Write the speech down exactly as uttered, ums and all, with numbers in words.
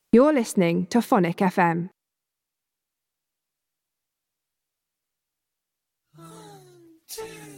You're listening to Phonic F M. One, two.